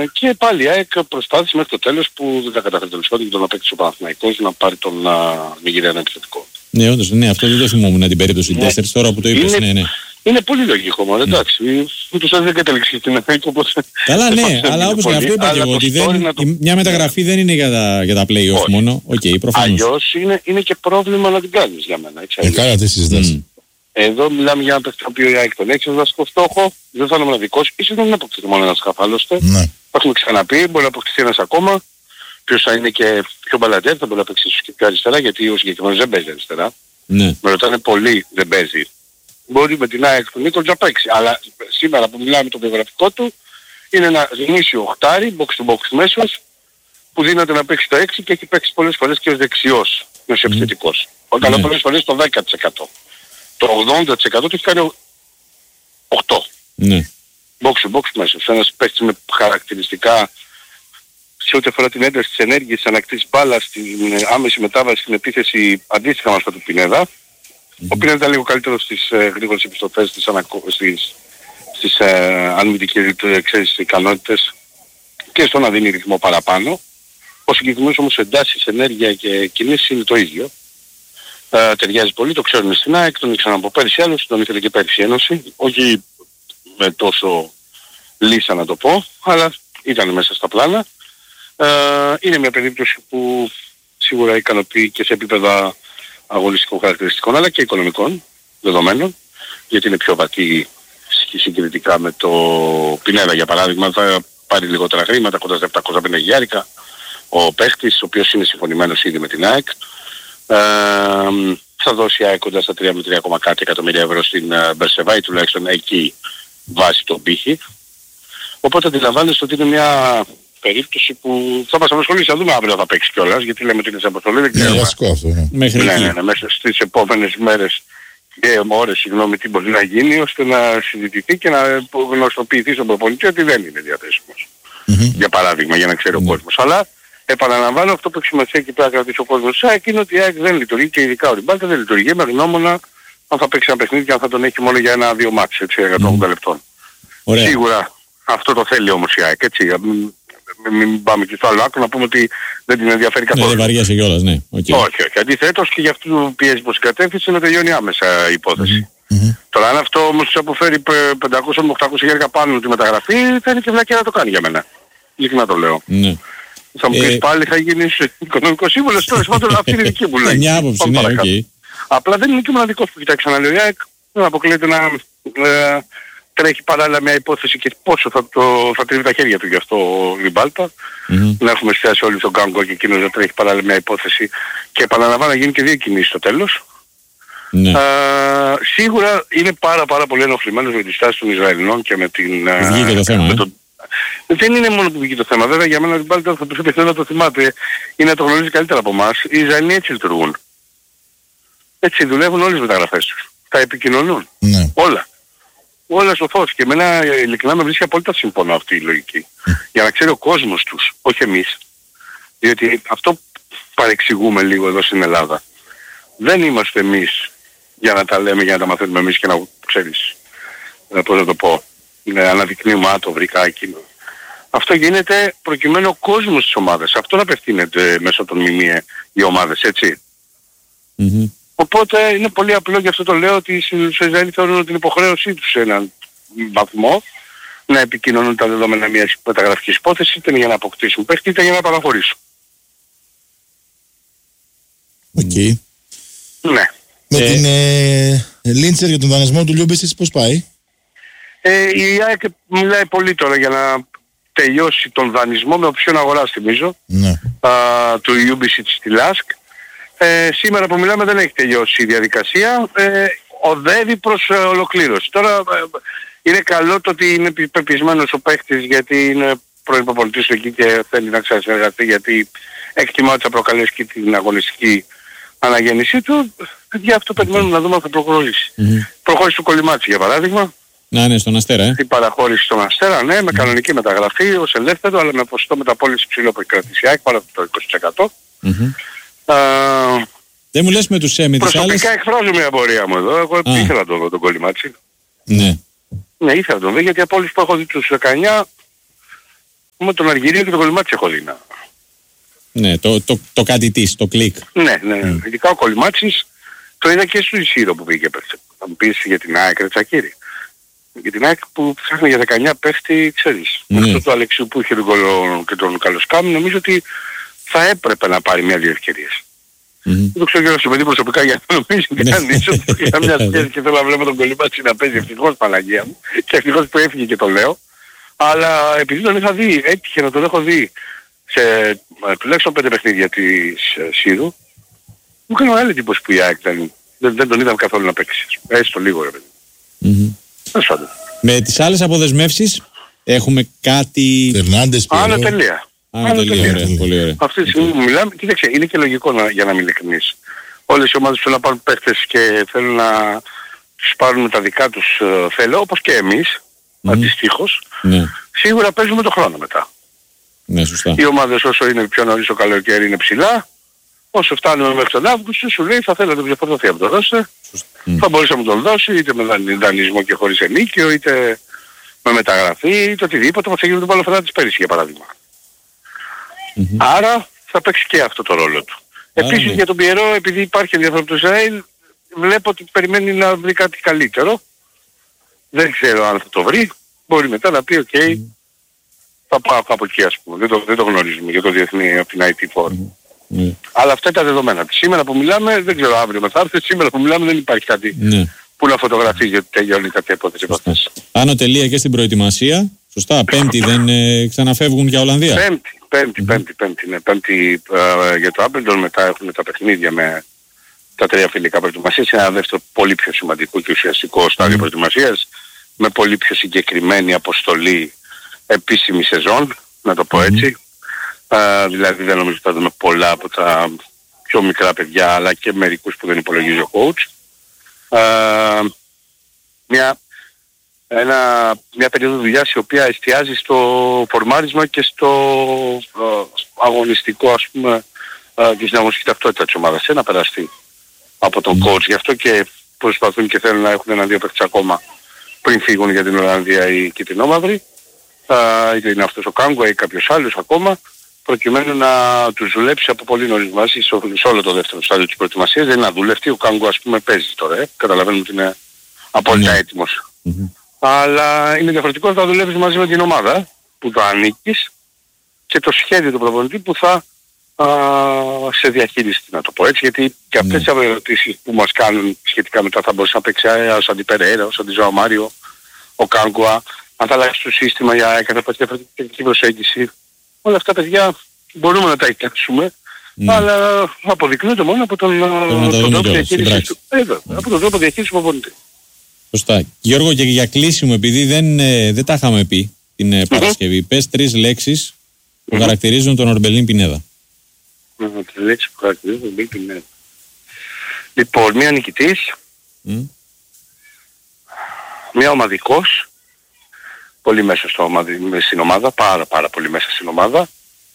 Και πάλι η ΑΕΚ προσπάθησε μέχρι το τέλος που δεν τα καταφέρει τέλος πάντων και τον απέκτησε ο Παναθηναϊκός να πάρει τον Νιγηριανό επιθετικό. Ναι, όντως, ναι, αυτό δεν το θυμόμουν την περίπτωση 4 τώρα που το είπες, ναι. Είναι πολύ λογικό, μόνο εντάξει. Ούτως δεν κατέληξε στην ΑΕΚ, όπως... Καλά, ναι, αλλά όπως και αυτό είπα και εγώ, ότι μια μεταγραφή δεν είναι για τα play-off μόνο. Προφανώς. Αλλιώς είναι και πρόβλημα να την κάνεις για μένα. Καλά, τι συζητάς. Εδώ μιλάμε για ένα παιχνίδι το οποίο η ΑΕΚ τον έχει ως βασικό στόχο, δεν θα είναι μοναδικός, ίσως δεν είναι αποκτήσει μόνο ένας χαφάλωστε. Το έχουμε ξαναπεί, μπορεί να αποκτήσει ένας ακόμα, ποιος θα είναι και πιο μπαλαντέρ, θα μπορεί να παίξει και πιο αριστερά, γιατί ο συγκεκριμένος δεν παίζει αριστερά. Με ρωτάνε πολύ, δεν παίζει. Μπορεί με την ΑΕΚ του Νίκολτς να παίξει, αλλά σήμερα που μιλάμε το βιογραφικό του, είναι ένα γνήσιο οχτάρι, box to box μέσος, που δίνεται να παίξει το 6 και έχει παίξει πολλές φορές και ως δεξιός, ως επιθετικός. Όταν πολλές φορές το 10%. Το 80% του έχει κάνει 8. Box to box μέσος. Ένας παίκτης με χαρακτηριστικά σε ό,τι αφορά την ένταση της ενέργειας, της ανακτήσης μπάλας, στην άμεση μετάβαση στην επίθεση αντίστοιχα με αυτά του Πινέδα. Ο Πινέδα ήταν λίγο καλύτερος στις γρήγορες επιστροφές, στις ανμυντικές ικανότητες και στο να δίνει ρυθμό παραπάνω. Ο συγκεκριμένος όμως εντάσεις, ενέργεια και κινήσεις είναι το ίδιο. Ταιριάζει πολύ, το ξέρουν στην ΑΕΚ, τον ήξεραν από πέρυσι άλλους, τον ήθελε και πέρυσι η Ένωση. Όχι με τόσο λύσα να το πω, αλλά ήταν μέσα στα πλάνα. Είναι μια περίπτωση που σίγουρα ικανοποιεί και σε επίπεδα αγωνιστικών χαρακτηριστικών αλλά και οικονομικών δεδομένων, γιατί είναι πιο βατή συγκριτικά με το Πινέδα για παράδειγμα, θα πάρει λιγότερα χρήματα, κοντά στα 750 χιλιάρικα ο παίχτης, ο οποίος είναι συμφωνημένος ήδη με την ΑΕΚ. Θα δώσει η ΑΕΚ κοντά στα 3 με 3 κάτι εκατομμύρια ευρώ στην Μπερσεβάη, τουλάχιστον εκεί βάσει τον πύχη. Οπότε αντιλαμβάνεστε ότι είναι μια περίπτωση που θα μας απασχολήσει, θα δούμε αύριο θα παίξει κιόλας, γιατί λέμε ότι είναι σε αποστολή, δεν ξέρουμε. Μέσα στις επόμενες μέρες και ώρες, τι μπορεί να γίνει, ώστε να συζητηθεί και να γνωστοποιηθεί στον προπονητή ότι δεν είναι διαθέσιμος. Για παράδειγμα, για να ξέρει ο κόσμος. Αλλά επαναλαμβάνω, αυτό που έχει σημασία και πρέπει να κρατήσει ο κόσμος είναι ότι η ΑΕΚ δεν λειτουργεί και ειδικά ο Ριμπάλτα δεν λειτουργεί με γνώμονα αν θα παίξει ένα παιχνίδι και αν θα τον έχει μόνο για 1-2 μάτς, έτσι, 180 λεπτών. Σίγουρα αυτό το θέλει όμως η ΑΕΚ, έτσι. Μην πάμε και στο άλλο άκρο να πούμε ότι δεν την ενδιαφέρει καθόλου. Δεν βαριέσαι κιόλας, ναι. Όχι. Αντιθέτως και για αυτού πιέζει προς την κατεύθυνση να τελειώνει άμεσα η υπόθεση. Τώρα αν αυτό όμως τους αποφέρει 500 με 800 χιλιάρικα πάνω τη μεταγραφή, θα είναι και βλακιά να το κάνει για μένα. Ειλικρινά το λέω. Θα μου πεις πάλι θα γίνεις οικονομικός σύμβουλος, τώρα πάντων αυτή είναι η δική μου λέει. Μια άποψη, ναι, οκ. Απλά δεν είναι και μοναδικός που κοιτάξει να λέει, δεν αποκλείεται να τρέχει παράλληλα μια υπόθεση και πόσο θα τρίβει τα χέρια του γι' αυτό ο Ριμπάλτα. Να έχουμε εστιάσει όλοι στον Γκάγκο και εκείνος να τρέχει παράλληλα μια υπόθεση και επαναλαμβάνω να γίνει και δύο κινήσεις στο τέλος. Σίγουρα είναι πάρα πολύ ενοχλημένος με τη στάση των Ισραηλινών και με την... Βγήκε το θέμα, Δεν είναι μόνο που βγήκε το θέμα. Βέβαια για μένα ο Ριμπάλτα θα του πει να το θυμάται ή να το γνωρίζει καλύτερα από εμάς. Οι Ισραηλοί έτσι λειτουργούν. Έτσι δουλεύουν όλες τις μεταγραφές τους. Τα επικοινωνούν. Όλα στο φως. Και εμένα ειλικρινά με βρίσκει απόλυτα σύμφωνο αυτή η λογική. Για να ξέρει ο κόσμος τους, όχι εμείς. Διότι αυτό παρεξηγούμε λίγο εδώ στην Ελλάδα. Δεν είμαστε εμείς για να τα λέμε, για να τα μαθαίνουμε εμείς και να ξέρεις, πώς να το πω, να αναδεικνύουμε το βρήκα εκείνο. Αυτό γίνεται προκειμένου ο κόσμος της ομάδας. Αυτό να απευθύνεται μέσω των ΜΜΕ οι ομάδες, έτσι. Οπότε είναι πολύ απλό, γι' αυτό το λέω ότι οι Ισραηλοί θεωρούν ότι είναι υποχρέωσή τους σε έναν βαθμό να επικοινωνούν τα δεδομένα μιας μεταγραφικής υπόθεσης, είτε για να αποκτήσουν παίχτη, είτε για να παραχωρήσουν. Ναι. Με την Λίντσερ για τον δανεισμό του Λιούμπισιτς πώς πάει? Η ΑΕΚ μιλάει πολύ τώρα για να τελειώσει τον δανεισμό με οψιόν αγοράς, θυμίζω, του Λιούμπισιτς στη Λάσκ. Σήμερα που μιλάμε δεν έχει τελειώσει η διαδικασία, οδεύει προς ολοκλήρωση. Τώρα είναι καλό το ότι είναι πεπισμένος ο παίχτης, γιατί είναι πρώην προπονητής του εκεί και θέλει να ξανασυνεργαστεί, γιατί εκτιμά ότι θα προκαλέσει και την αγωνιστική αναγέννησή του. Για αυτό περιμένουμε να δούμε αν θα προχωρήσει. Προχώρησε του Κολυμάτση για παράδειγμα. Ναι, στον Αστέρα. Η παραχώρηση στον Αστέρα, ναι, με κανονική μεταγραφή ως ελεύθερο, αλλά με ποσοστό μεταπώληση ψηλό που έχει κρατήσει η ΑΕΚ, πάνω από το 20%. Δεν μου λες με τους με τις άλλες... Προσωπικά εκφράζω μια απορία μου εδώ. Εγώ ήθελα να τον δω τον Κολυμάτση. Ναι. Ναι, ήθελα να τον δω, γιατί από όλους που έχω δει τους 19, πούμε τον Αργυρίο και τον Κολυμάτση έχω δει. Ναι, το κάτι της, το κλικ. Ναι. Ειδικά ο Κολυμάτσης το είδα και στο Ισίδο που πήγε πέρσι. Θα μου πεις για την ΑΕΚ, ρε Τσακίρη. Για την ΑΕΚ που ψάχνει για 19 παίχτη, ξέρεις. Με αυτό το Αλεξίου που είχε τον Κολο και τον Καλοσκάμι, νομίζω ότι θα έπρεπε να πάρει μια-δύο ευκαιρίες. Δεν το ξέρω και παιδί προσωπικά για να νομίζω ότι κανείς για μια σχέση και θέλω να βλέπω τον Κολυμάτση να παίζει, ευτυχώς Παναγία μου και ευτυχώς που έφυγε και το λέω. Αλλά επειδή τον είχα δει, έτυχε να τον έχω δει σε τουλάχιστον 5 παιχνίδια της Σύρου, μου έκανε μεγάλη εντύπωση που η ΑΕΚ δεν τον είδαμε καθόλου να παίξει. Έστω λίγο ρε παιδί. Με τις άλλες αποδεσμεύσεις έχουμε κάτι... Φερνάντες, Άλλο τελεία. Πολύ ωραία. Αυτή τη στιγμή που μιλάμε, κοίταξε, είναι και λογικό για να μην ειλικρινείς. Όλες οι ομάδες θέλουν να πάρουν παίχτες και θέλουν να τους πάρουν τα δικά τους θέλω, όπως και εμείς, αντιστοίχως. Ναι. Σίγουρα παίζουμε το χρόνο μετά. Ναι, σωστά. Οι ομάδες όσο είναι πιο νωρίς το καλοκαίρι είναι ψηλά. Όσο φτάνουμε μέχρι τον Αύγουστο σου λέει θα θέλω να τον ξεφορτωθεί από το δώστε. Θα μπορούσε να μου τον δώσει είτε με δανεισμό και χωρίς ενίκιο, είτε με μεταγραφή, είτε οτιδήποτε. Μας έγινε το παλαιοφερά της πέρυσι για παράδειγμα. Άρα θα παίξει και αυτό το ρόλο του. Επίσης για τον Πιερό, επειδή υπάρχει ενδιαφέρον από το Ισραήλ, βλέπω ότι περιμένει να βρει κάτι καλύτερο. Δεν ξέρω αν θα το βρει. Μπορεί μετά να πει ok, θα πάω από εκεί ας πούμε. Δεν το γνωρίζουμε για το διεθνή από την IT4. Αλλά αυτά είναι τα δεδομένα. Σήμερα που μιλάμε, δεν ξέρω αύριο μεθαύριο, σήμερα που μιλάμε δεν υπάρχει κάτι που να φωτογραφίζει ότι τελειώνει κάποια υπόθεση από αυτές. Άνω τελεία και στην προετοιμασία. Σωστά, Πέμπτη δεν ξαναφεύγουν για Ολλανδία. Πέμπτη, ναι. Πέμπτη για το Άπελντον, μετά έχουν τα παιχνίδια με τα 3 φιλικά προετοιμασίας. Είναι ένα δεύτερο πολύ πιο σημαντικό και ουσιαστικό στάδιο προετοιμασίας, με πολύ πιο συγκεκριμένη αποστολή επίσημη σεζόν, να το πω έτσι. Δηλαδή δεν νομίζω ότι θα δούμε πολλά από τα πιο μικρά παιδιά, αλλά και μερικούς που δεν υπολογίζει ο coach. Μια περίοδο δουλειάς η οποία εστιάζει στο φορμάρισμα και στο αγωνιστικό ας πούμε και στην αγωνιστική ταυτότητα της ομάδας να περαστεί από τον coach. Γι' αυτό και προσπαθούν και θέλουν να έχουν 1-2 παίκτες ακόμα πριν φύγουν για την Ολλανδία ή Κιτρινόμαυρη, είτε είναι αυτός ο Κάγκουα ή κάποιος άλλος ακόμα, προκειμένου να τους δουλέψει από πολύ νωρίς μαζί σε όλο το δεύτερο στάδιο της προετοιμασίας. Δεν είναι αδουλευτή, ο Κάγκουα ας πούμε παίζει τώρα, καταλαβαίνουμε ότι είναι απόλυτα έτοιμος. Αλλά είναι διαφορετικό να δουλεύεις μαζί με την ομάδα που το ανήκεις και το σχέδιο του προπονητή που θα σε διαχειριστεί, να το πω έτσι, γιατί και αυτές οι ερωτήσεις που μας κάνουν σχετικά μετά θα μπορούσε να παίξει ως Αντιπερέρα, ως Αντιζώο Μάριο, ο Κάγκουα, αν θα αλλάξει το σύστημα για έκανε διαφορετική προσέγγιση. Όλα αυτά παιδιά μπορούμε να τα εικάσουμε, αλλά αποδεικνύονται μόνο από τον τρόπο διαχείρισης του. Από τον τρόπο διαχείρισης του προπονητή. Σωστά. Γιώργο, και για κλείσιμο, επειδή δεν τα είχαμε πει την Παρασκευή, πες 3 λέξεις που χαρακτηρίζουν τον Ορμπελίν Πινέδα. 3 λέξεις που χαρακτηρίζουν τον Ορμπελίν Πινέδα. Λοιπόν, μία νικητής, μία ομαδικός, πολύ μέσα στην ομάδα, πάρα πολύ μέσα στην ομάδα,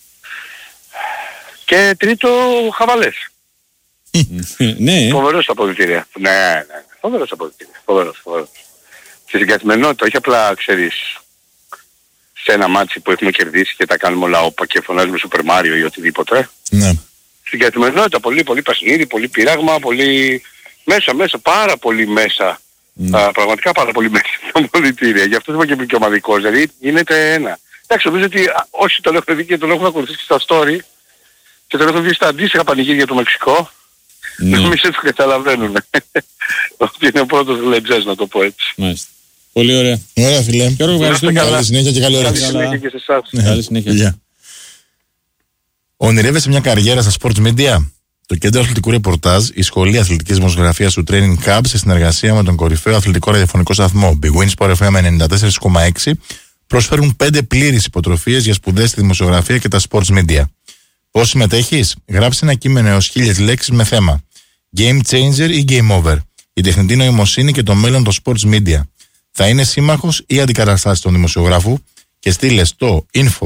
και τρίτο χαβαλές. Ναι. Φοβερός στα αποδυτήρια. Ναι. Φοβερός αποδυτήρια. Φοβερός. Στη συγκεκριμενότητα, όχι απλά ξέρεις σε ένα μάτσι που έχουμε κερδίσει και τα κάνουμε όλα όπα και φωνάζουμε Super Mario ή οτιδήποτε. Ναι. Στην συγκεκριμενότητα πολύ παιχνίδι, πολύ πείραγμα, πολύ μέσα, πάρα πολύ μέσα. Πραγματικά πάρα πολύ μέσα στα αποδυτήρια. Γι' αυτό είπα και ομαδικός. Δηλαδή γίνεται ένα. Εντάξει, νομίζω ότι όσοι τον έχουν δει και τον έχουν ακολουθήσει στα story και τον έχουν δει στα αντίστοιχα πανηγύρια του Μεξικό, νομίζω ότι το καταλαβαίνουν. Ότι είναι ο πρώτος λετζές, να το πω έτσι. Μάλιστα. Πολύ ωραία. Ωραία φίλε. Γιώργο, ευχαριστούμε. Καλή συνέχεια και καλή ώρα. Καλή συνέχεια και σε εσάς. Καλή συνέχεια. Ονειρεύεσαι μια καριέρα στα sports media? Το Κέντρο Αθλητικού Ρεπορτάζ, η Σχολή Αθλητικής Δημοσιογραφίας του Training Hub, σε συνεργασία με τον κορυφαίο αθλητικό ραδιοφωνικό σταθμό Big Win Sport FM 94,6, προσφέρουν 5 πλήρεις υποτροφίες για σπουδές στη δημοσιογραφία και τα sports media. Πώς συμμετέχεις? Γράψε ένα κείμενο έως 1000 λέξεις με θέμα Game Changer ή Game Over, η τεχνητή νοημοσύνη και το μέλλον των sports media. Θα είναι σύμμαχος ή αντικαταστάσεις των δημοσιογράφου και στείλε στο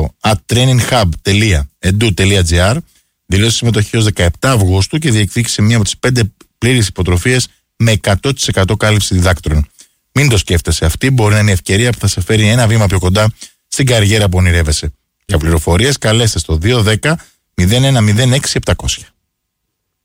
info@traininghub.edu.gr, δηλώσει συμμετοχή ως 17 Αυγούστου και διεκδίκησε μία από τις 5 πλήρεις υποτροφίες με 100% κάλυψη διδάκτρων. Μην το σκέφτεσαι, αυτή μπορεί να είναι η ευκαιρία που θα σε φέρει ένα βήμα πιο κοντά στην καριέρα που ονειρεύεσαι. Για πληροφορίες καλέστε στο 210 0106 700.